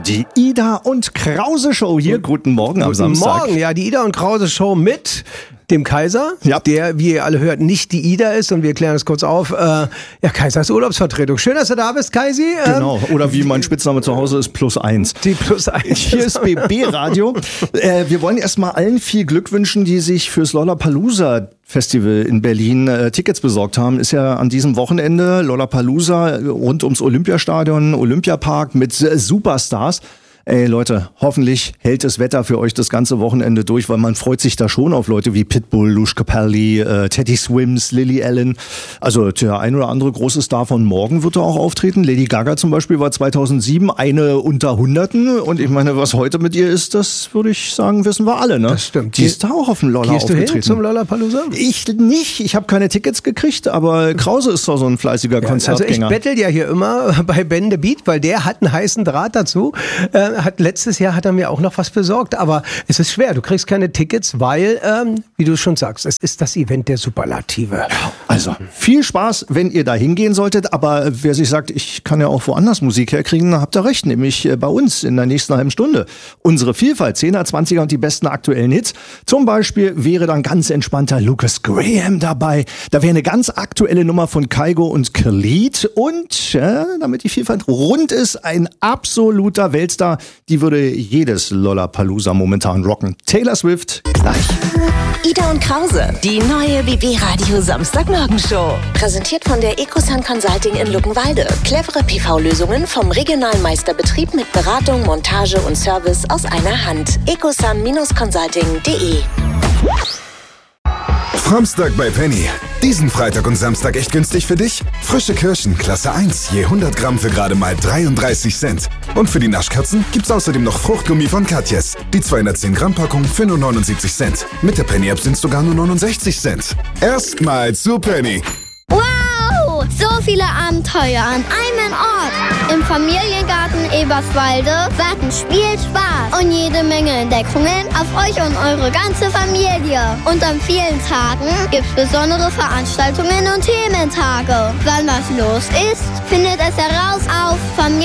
Die Ida und Krause Show hier. Guten Morgen am Samstag. Guten Morgen, ja, die Ida und Krause Show mit dem Kaiser, Ja. der, wie ihr alle hört, nicht die Ida ist. Und wir klären es kurz auf. Ja, Kaisers Urlaubsvertretung. Schön, dass du da bist, Kaisi. Genau, oder wie mein Spitzname zu Hause ist, +1. Die +1. Hier ist BB Radio. Wir wollen erstmal allen viel Glück wünschen, die sich fürs Lollapalooza Festival in Berlin Tickets besorgt haben. Ist ja an diesem Wochenende Lollapalooza rund ums Olympiastadion, Olympiapark mit Superstars. Ey Leute, hoffentlich hält das Wetter für euch das ganze Wochenende durch, weil man freut sich da schon auf Leute wie Pitbull, Lush Capaldi, Teddy Swims, Lily Allen. Also der ein oder andere große Star von morgen wird da auch auftreten. Lady Gaga zum Beispiel war 2007 eine unter Hunderten. Und ich meine, was heute mit ihr ist, das würde ich sagen, wissen wir alle. Ne? Das stimmt. Die ist da auch auf dem Lolla Gehst du aufgetreten. hin zum Lollapalooza? Ich nicht. Ich habe keine Tickets gekriegt, aber Krause ist doch so ein fleißiger Also Konzertgänger. ich bettel ja hier immer bei Ben the Beat, weil der hat einen heißen Draht dazu. Letztes Jahr hat er mir auch noch was besorgt, aber es ist schwer. Du kriegst keine Tickets, weil, wie du schon sagst, es ist das Event der Superlative. Also viel Spaß, wenn ihr da hingehen solltet, aber wer sich sagt, ich kann ja auch woanders Musik herkriegen, dann habt ihr recht, nämlich bei uns in der nächsten halben Stunde. Unsere Vielfalt, 10er, 20er und die besten aktuellen Hits. Zum Beispiel wäre dann ganz entspannter Lucas Graham dabei. Da wäre eine ganz aktuelle Nummer von Kygo und Khalid und, damit die Vielfalt rund ist, ein absoluter Weltstar, die würde jedes Lollapalooza momentan rocken. Taylor Swift gleich. Ida und Krause, die neue BB Radio Samstagmorgenshow. Präsentiert von der Ecosun Consulting in Luckenwalde. Clevere PV-Lösungen vom regionalen Meisterbetrieb mit Beratung, Montage und Service aus einer Hand. ecosun-consulting.de. Samstag bei Penny. Diesen Freitag und Samstag echt günstig für dich? Frische Kirschen, Klasse 1, je 100 Gramm für gerade mal 33 Cent. Und für die Naschkatzen gibt's außerdem noch Fruchtgummi von Katjes. Die 210 Gramm Packung für nur 79 Cent. Mit der Penny-App sind's sogar nur 69 Cent. Erstmal zu Penny. Wow! So viele Abenteuer an einem Ort. Im Familiengarten Eberswalde warten Spielspaß und jede Menge Entdeckungen auf euch und eure ganze Familie. Und an vielen Tagen gibt's besondere Veranstaltungen und Thementage. Wann was los ist, findet es heraus auf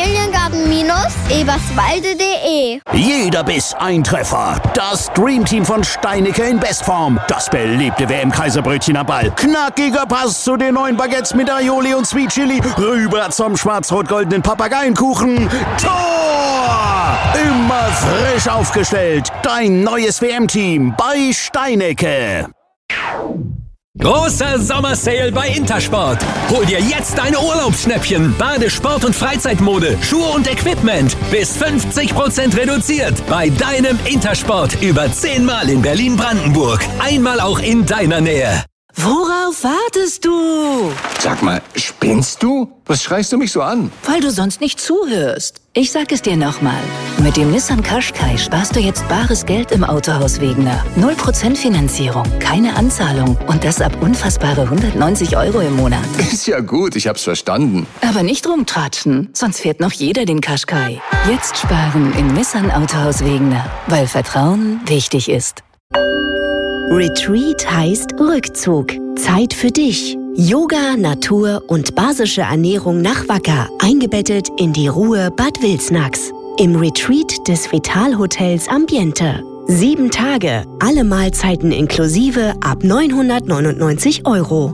familiengarten-eberswalde.de. Jeder Biss ein Treffer. Das Dreamteam von Steinecke in Bestform. Das beliebte WM-Kaiserbrötchen am Ball. Knackiger Pass zu den neuen Baguettes mit Aioli und Sweet Chili. Rüber zum schwarz-rot-goldenen Papageienkuchen. Tor! Immer frisch aufgestellt. Dein neues WM-Team bei Steinecke. Großer Sommersale bei Intersport. Hol dir jetzt deine Urlaubsschnäppchen. Bade-, Sport- und Freizeitmode, Schuhe und Equipment. Bis 50% reduziert. Bei deinem Intersport über 10 Mal in Berlin-Brandenburg. Einmal auch in deiner Nähe. Worauf wartest du? Sag mal, spinnst du? Was schreist du mich so an? Weil du sonst nicht zuhörst. Ich sag es dir nochmal. Mit dem Nissan Qashqai sparst du jetzt bares Geld im Autohaus Wegener. 0% Finanzierung, keine Anzahlung und das ab unfassbare 190 € im Monat. Ist ja gut, ich hab's verstanden. Aber nicht rumtratschen, sonst fährt noch jeder den Qashqai. Jetzt sparen im Nissan Autohaus Wegener, weil Vertrauen wichtig ist. Retreat heißt Rückzug. Zeit für dich. Yoga, Natur und basische Ernährung nach Wacker. Eingebettet in die Ruhe Bad Wilsnax. Im Retreat des Vital-Hotels Ambiente. 7 Tage, alle Mahlzeiten inklusive ab 999 €.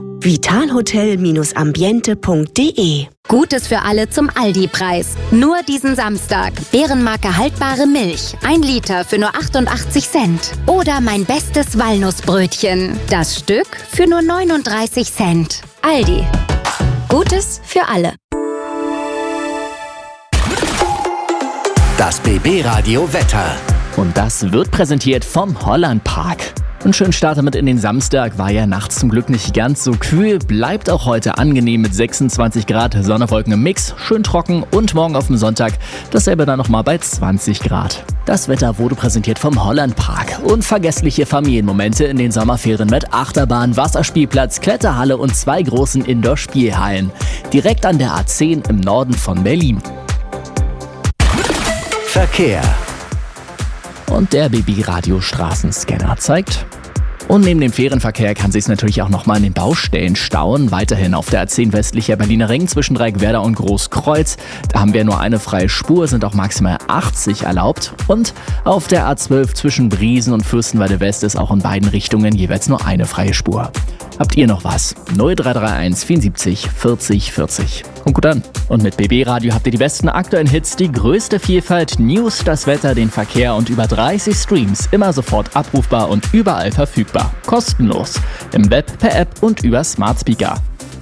vitalhotel-ambiente.de. Gutes für alle zum Aldi-Preis. Nur diesen Samstag. Bärenmarke haltbare Milch. 1 Liter für nur 88 Cent. Oder mein bestes Walnussbrötchen. Das Stück für nur 39 Cent. Aldi. Gutes für alle. Das BB-Radio Wetter. Und das wird präsentiert vom Hollandpark. Ein schöner Start damit in den Samstag, war ja nachts zum Glück nicht ganz so kühl, bleibt auch heute angenehm mit 26 Grad, Sonne, Wolken im Mix, schön trocken und morgen auf dem Sonntag dasselbe dann nochmal bei 20 Grad. Das Wetter wurde präsentiert vom Hollandpark. Unvergessliche Familienmomente in den Sommerferien mit Achterbahn, Wasserspielplatz, Kletterhalle und 2 großen Indoor-Spielhallen. Direkt an der A10 im Norden von Berlin. Verkehr. Und der BB-Radio Straßenscanner zeigt Und neben dem Fährenverkehr kann sich natürlich auch nochmal an den Baustellen stauen. Weiterhin auf der A10 westlicher Berliner Ring zwischen Dreieckwerder und Großkreuz. Da haben wir nur eine freie Spur, sind auch maximal 80 erlaubt. Und auf der A12 zwischen Briesen und Fürstenwalde West ist auch in beiden Richtungen jeweils nur eine freie Spur. Habt ihr noch was? 0331 74 40 40. Kommt gut an. Und mit BB Radio habt ihr die besten aktuellen Hits, die größte Vielfalt, News, das Wetter, den Verkehr und über 30 Streams. Immer sofort abrufbar und überall verfügbar. Kostenlos. Im Web, per App und über Smart Speaker.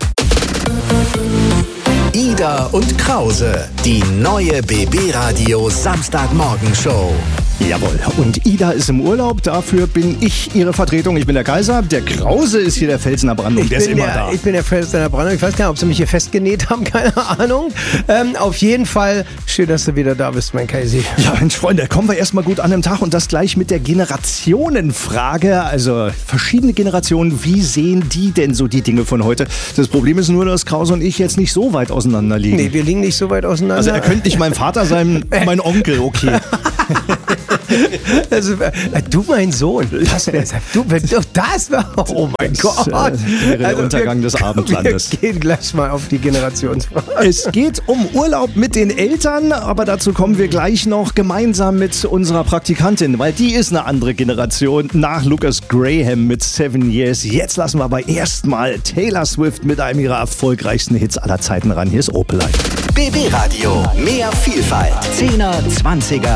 Ida und Krause, die neue BB Radio Samstagmorgenshow. Jawohl, und Ida ist im Urlaub, dafür bin ich ihre Vertretung. Ich bin der Kaiser, der Krause ist hier der Fels in der Brandung, der ist immer da. Ich bin der Fels in der Brandung, ich weiß gar nicht, ob sie mich hier festgenäht haben, keine Ahnung. Auf jeden Fall, schön, dass du wieder da bist, mein Kaisi. Ja, Mensch, Freunde, kommen wir erstmal gut an den Tag und das gleich mit der Generationenfrage. Also verschiedene Generationen, wie sehen die denn so die Dinge von heute? Das Problem ist nur, dass Krause und ich jetzt nicht so weit auseinander liegen. Nee, wir liegen nicht so weit auseinander. Also er könnte nicht mein Vater sein, mein Onkel, okay. Also, du mein Sohn, das wäre, oh mein Gott. Das wäre der Untergang des Abendlandes. Wir gehen gleich mal auf die Generationsfrage. Es geht um Urlaub mit den Eltern, aber dazu kommen wir gleich noch gemeinsam mit unserer Praktikantin, weil die ist eine andere Generation nach Lucas Graham mit 7 Years. Jetzt lassen wir aber erstmal Taylor Swift mit einem ihrer erfolgreichsten Hits aller Zeiten ran. Hier ist Opelite. BB Radio, mehr Vielfalt. 10er, 20er.